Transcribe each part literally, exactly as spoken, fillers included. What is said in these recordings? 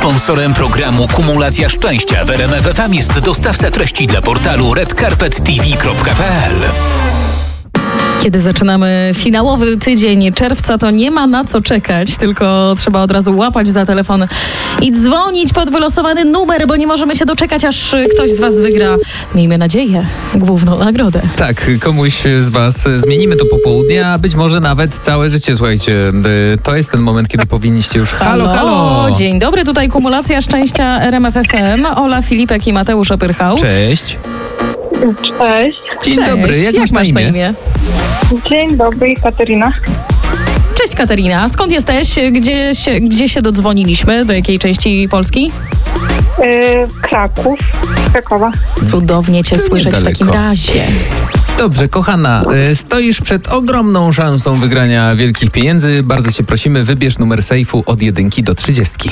Sponsorem programu Kumulacja Szczęścia w R M F F M jest dostawca treści dla portalu red carpet t v kropka p l. Kiedy zaczynamy finałowy tydzień czerwca, to nie ma na co czekać, tylko trzeba od razu łapać za telefon i dzwonić pod wylosowany numer, bo nie możemy się doczekać, aż ktoś z was wygra, miejmy nadzieję, główną nagrodę. Tak, komuś z was zmienimy to popołudnie, a być może nawet całe życie. Słuchajcie, to jest ten moment, kiedy powinniście już... Halo, halo! Dzień dobry, tutaj Kumulacja Szczęścia R M F F M. Ola Filipek i Mateusz Opyrchał. Cześć. Cześć. Dzień Cześć. dobry, jak, jak masz na imię? na imię? Dzień dobry, Kateryna. Cześć Katerina, skąd jesteś? Gdzie się, gdzie się dodzwoniliśmy? Do jakiej części Polski? Yy, Kraków, Krakowa. Cudownie cię To słyszeć w niedaleko. takim razie. Dobrze, kochana, y, stoisz przed ogromną szansą wygrania wielkich pieniędzy. Bardzo cię prosimy, wybierz numer sejfu od jedynki do trzydziestki.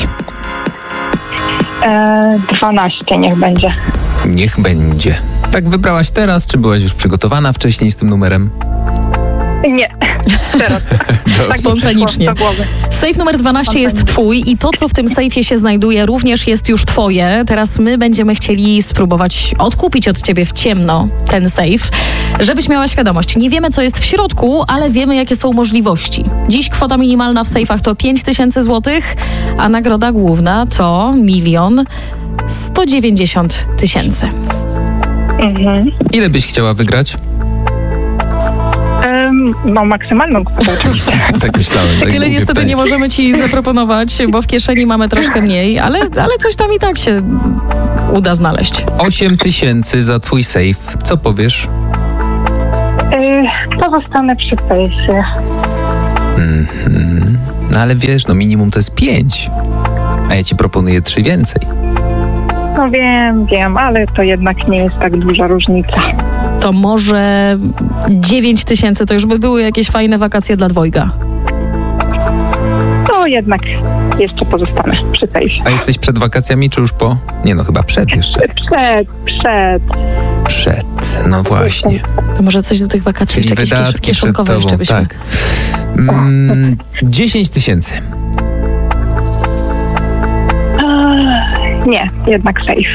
Yy, dwanaście niech będzie. Niech będzie. Tak wybrałaś teraz, czy byłaś już przygotowana wcześniej z tym numerem? Nie, teraz. Tak Spontanicznie. do głowy. Sejf numer dwanaście jest twój i to, co w tym sejfie się znajduje, również jest już twoje. Teraz my będziemy chcieli spróbować odkupić od ciebie w ciemno ten sejf, żebyś miała świadomość. Nie wiemy, co jest w środku, ale wiemy, jakie są możliwości. Dziś kwota minimalna w sejfach to pięć tysięcy złotych, a nagroda główna to milion sto dziewięćdziesiąt tysięcy. Mhm. Ile byś chciała wygrać? Ym, no maksymalną kwotę oczywiście. Tak myślałem. Tak Tyle głupie niestety pytanie. nie możemy ci zaproponować, bo w kieszeni mamy troszkę mniej, ale, ale coś tam i tak się uda znaleźć. osiem tysięcy za twój sejf. Co powiesz? Yy, pozostanę przy sejfie. Mhm. No ale wiesz, no minimum to jest pięć. A ja ci proponuję trzy więcej. No wiem, wiem, ale to jednak nie jest tak duża różnica. To może dziewięć tysięcy to już by były jakieś fajne wakacje dla dwojga. To jednak jeszcze pozostanę przy sejfie. A jesteś przed wakacjami, czy już po? Nie no, chyba przed jeszcze. Przed, przed. Przed, no właśnie. To może coś do tych wakacji, Czyli jeszcze jakieś kiesz- wydatki przed kieszonkowe tobą, jeszcze byśmy. tak. Mm, dziesięć tysięcy. Eee, nie, jednak sejf.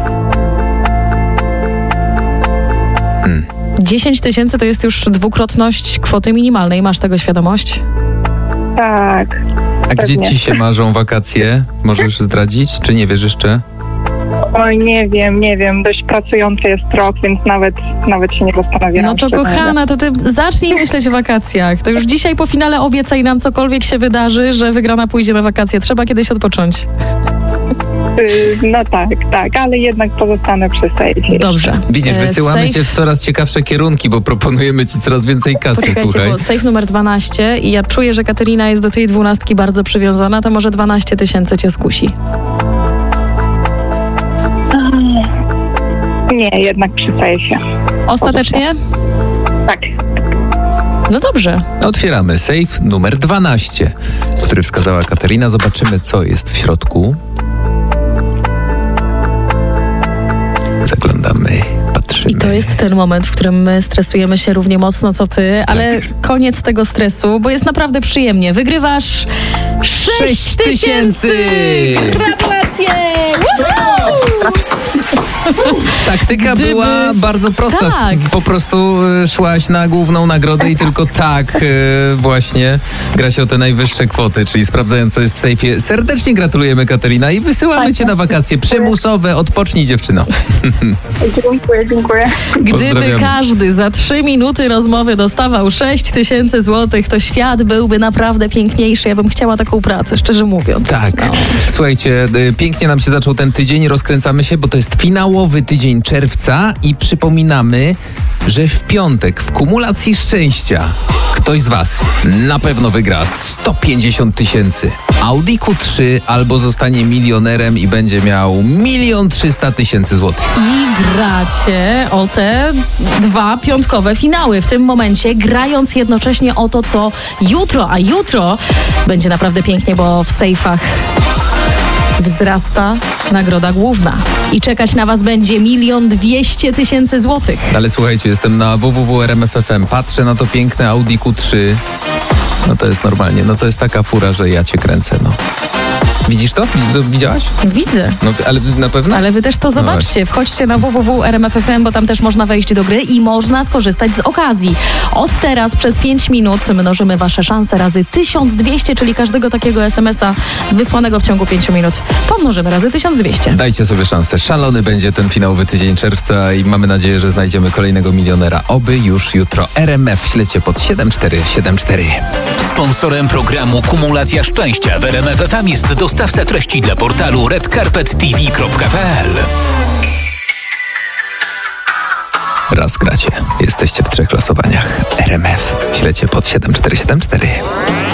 dziesięć tysięcy to jest już dwukrotność kwoty minimalnej. Masz tego świadomość? Tak. A gdzie Pewnie. ci się marzą wakacje? Możesz zdradzić, czy nie wiesz jeszcze? Oj, nie wiem, nie wiem. Dość pracujący jest rok, więc nawet, nawet się nie zastanawiam. No to kochana, to ty zacznij myśleć o wakacjach. To już dzisiaj po finale obiecaj nam, cokolwiek się wydarzy, że wygrana pójdzie na wakacje. Trzeba kiedyś odpocząć. No tak, tak, ale jednak pozostanę przy sejfie. Dobrze. Widzisz, E, wysyłamy sejf- cię w coraz ciekawsze kierunki, bo proponujemy ci coraz więcej kasy, Poczekajcie, słuchaj. bo sejf numer dwanaście i ja czuję, że Katerina jest do tej dwunastki bardzo przywiązana, to może dwanaście tysięcy cię skusi. Nie, jednak przy sejfie. Ostatecznie? Tak. No dobrze. Otwieramy sejf numer dwanaście, który wskazała Katerina. Zobaczymy, co jest w środku. Zaglądamy, patrzymy. I to jest ten moment, w którym my stresujemy się równie mocno co ty, ale koniec tego stresu, bo jest naprawdę przyjemnie. Wygrywasz sześć tysięcy! Gratulacje! Woohoo! Taktyka Gdyby- była bardzo prosta. Tak. Po prostu y, szłaś na główną nagrodę i tylko tak y, właśnie gra się o te najwyższe kwoty, czyli sprawdzając, co jest w sejfie. Serdecznie gratulujemy, Katerina, i wysyłamy cię na wakacje przymusowe. Odpocznij, dziewczyno. Dziękuję, dziękuję. Gdyby Pozdrawiamy. każdy za trzy minuty rozmowy dostawał sześć tysięcy złotych, to świat byłby naprawdę piękniejszy. Ja bym chciała taką pracę, szczerze mówiąc. Tak. No. Słuchajcie, y, pięknie nam się zaczął ten tydzień, rozkręcamy się, bo to jest finałowy tydzień czerwca i przypominamy, że w piątek w kumulacji szczęścia ktoś z was na pewno wygra sto pięćdziesiąt tysięcy. Audi Q trzy albo zostanie milionerem i będzie miał milion trzysta tysięcy złotych. I gracie o te dwa piątkowe finały. W tym momencie grając jednocześnie o to, co jutro, a jutro będzie naprawdę pięknie, bo w sejfach wzrasta nagroda główna. I czekać na was będzie milion dwieście tysięcy złotych. Ale słuchajcie, jestem na w w w kropka r m f f m, patrzę na to piękne Audi Q trzy. No to jest normalnie, no to jest taka fura, że ja cię kręcę, no. Widzisz to? Widziałaś? Widzę. No, ale na pewno? Ale wy też to zobaczcie. Wchodźcie na w w w kropka r m f f m, bo tam też można wejść do gry i można skorzystać z okazji. Od teraz przez pięć minut mnożymy wasze szanse razy tysiąc dwieście, czyli każdego takiego es em es a wysłanego w ciągu pięciu minut pomnożymy razy tysiąc dwieście. Dajcie sobie szansę. Szalony będzie ten finałowy tydzień czerwca i mamy nadzieję, że znajdziemy kolejnego milionera. Oby już jutro. R M F ślecie pod siedem cztery siedem cztery. Sponsorem programu Kumulacja Szczęścia w R M F F M jest dostawca treści dla portalu red carpet t v kropka p l. Raz gracie. Jesteście w trzech losowaniach. R M F ślecie pod siedem cztery siedem cztery.